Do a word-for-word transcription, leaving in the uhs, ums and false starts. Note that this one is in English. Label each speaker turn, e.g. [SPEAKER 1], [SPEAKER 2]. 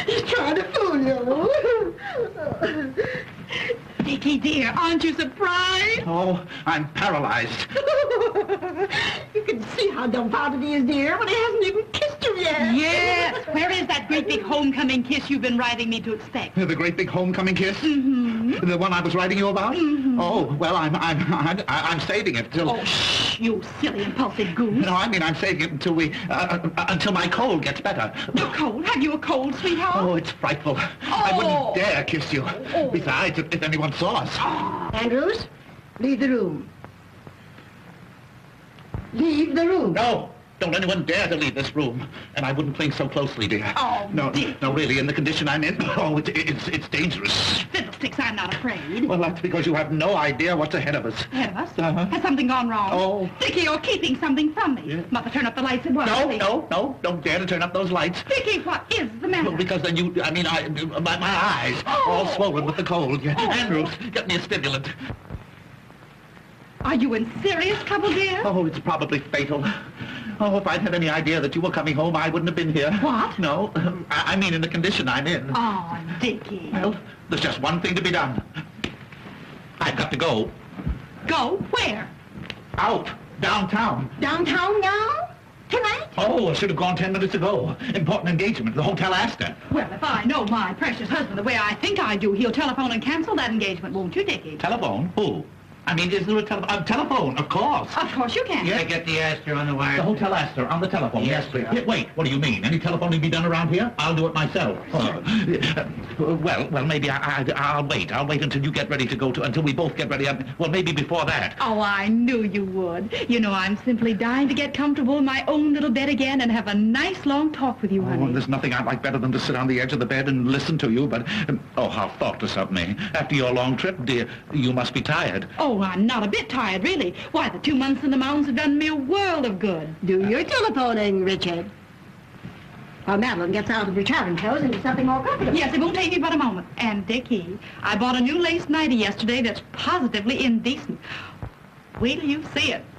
[SPEAKER 1] He's trying to fool you.
[SPEAKER 2] Dickie, dear, aren't you surprised?
[SPEAKER 3] Oh, I'm paralyzed.
[SPEAKER 1] You can see how dumbfounded he is, dear, but he hasn't even kissed you yet.
[SPEAKER 2] Yes. Where is that great big homecoming kiss you've been writing me to expect?
[SPEAKER 3] The great big homecoming kiss?
[SPEAKER 2] Mm-hmm.
[SPEAKER 3] The one I was writing you about?
[SPEAKER 2] Mm-hmm.
[SPEAKER 3] Oh, well, I'm I'm I'm, I'm saving it till.
[SPEAKER 2] Oh, shh, you silly, impulsive goose.
[SPEAKER 3] No, I mean I'm saving it until we uh, uh, until my cold gets better.
[SPEAKER 2] You're cold? Have you a cold, sweetheart?
[SPEAKER 3] Oh, it's frightful. I
[SPEAKER 2] Oh.
[SPEAKER 3] wouldn't dare kiss you.
[SPEAKER 2] Oh.
[SPEAKER 3] Besides, if, if anyone saw us.
[SPEAKER 1] Andrews, leave the room. Leave the room.
[SPEAKER 3] No! Don't anyone dare to leave this room. And I wouldn't cling so closely, dear.
[SPEAKER 2] Oh,
[SPEAKER 3] no,
[SPEAKER 2] dear.
[SPEAKER 3] no, really, in the condition I'm in, oh, it's, it's, it's dangerous.
[SPEAKER 2] Fiddlesticks, I'm not afraid.
[SPEAKER 3] Well, that's because you have no idea what's ahead of us.
[SPEAKER 2] Ahead of us?
[SPEAKER 3] Uh-huh.
[SPEAKER 2] Has something gone wrong?
[SPEAKER 3] Oh.
[SPEAKER 2] Dickie, you're keeping something from me.
[SPEAKER 3] Yeah.
[SPEAKER 2] Mother, turn up the lights at once.
[SPEAKER 3] No,
[SPEAKER 2] please.
[SPEAKER 3] no, no, don't dare to turn up those lights.
[SPEAKER 2] Dickie, what is the matter?
[SPEAKER 3] Well, because then you, I mean, I, my, my eyes,
[SPEAKER 2] Oh.
[SPEAKER 3] all swollen with the cold.
[SPEAKER 2] Oh.
[SPEAKER 3] Andrews, get me a stimulant.
[SPEAKER 2] Are you in serious trouble, dear?
[SPEAKER 3] Oh, it's probably fatal. Oh, if I'd had any idea that you were coming home, I wouldn't have been here.
[SPEAKER 2] What?
[SPEAKER 3] No, I, I mean in the condition I'm in.
[SPEAKER 2] Oh, Dickie.
[SPEAKER 3] Well, there's just one thing to be done. I've got to go.
[SPEAKER 2] Go? Where?
[SPEAKER 3] Out. Downtown.
[SPEAKER 1] Downtown now? Tonight?
[SPEAKER 3] Oh, I should have gone ten minutes ago. Important engagement, the Hotel Astor.
[SPEAKER 2] Well, if I know my precious husband the way I think I do, he'll telephone and cancel that engagement, won't you, Dickie?
[SPEAKER 3] Telephone? Who? I mean, is there a tele- uh, telephone? Of course.
[SPEAKER 2] Of course you can.
[SPEAKER 3] Yeah.
[SPEAKER 4] I get the Astor on the wire.
[SPEAKER 3] The Hotel Astor, on the telephone.
[SPEAKER 4] Yes,
[SPEAKER 3] please.
[SPEAKER 4] sir.
[SPEAKER 3] Yeah, wait, what do you mean? Any telephoning be done around here? I'll do it myself. Uh, well, well, maybe I, I, I'll wait. I'll wait until you get ready to go to, until we both get ready. Um, well, maybe before that.
[SPEAKER 2] Oh, I knew you would. You know, I'm simply dying to get comfortable in my own little bed again and have a nice long talk with you,
[SPEAKER 3] Oh,
[SPEAKER 2] honey.
[SPEAKER 3] there's nothing I'd like better than to sit on the edge of the bed and listen to you, but, um, oh, how thoughtless of me. After your long trip, dear, you must be tired.
[SPEAKER 2] Oh, I'm not a bit tired, really. Why, the two months in the mountains have done me a world of good.
[SPEAKER 1] Do your telephoning, Richard. While Madeline gets out of her traveling clothes into something more comfortable.
[SPEAKER 2] Yes, it won't take me but a moment. And, Dickie, I bought a new lace nightie yesterday that's positively indecent. Wait till you see it.